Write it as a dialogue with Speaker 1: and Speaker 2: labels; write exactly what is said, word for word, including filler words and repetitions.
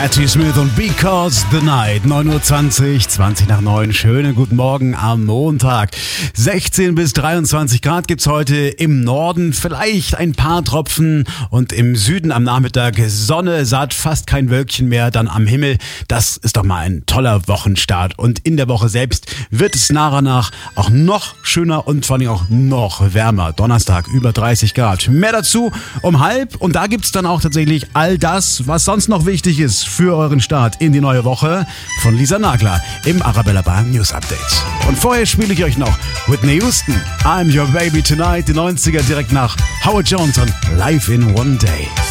Speaker 1: Patti Smith und Because the Night. neun Uhr zwanzig, zwanzig nach neun. Schönen guten Morgen am Montag. sechzehn bis dreiundzwanzig Grad gibt's heute im Norden. Vielleicht ein paar Tropfen und im Süden am Nachmittag Sonne, satt, fast kein Wölkchen mehr dann am Himmel. Das ist doch mal ein toller Wochenstart. Und in der Woche selbst wird es nach und nach auch noch schöner und vor allem auch noch wärmer. Donnerstag über dreißig Grad. Mehr dazu um halb. Und da gibt's dann auch tatsächlich all das, was sonst noch wichtig ist für euren Start in die neue Woche von Lisa Nagler im Arabella Bayern News Update. Und vorher spiele ich euch noch Whitney Houston, I'm Your Baby Tonight, die neunziger direkt nach Howard Jones und Life in One Day.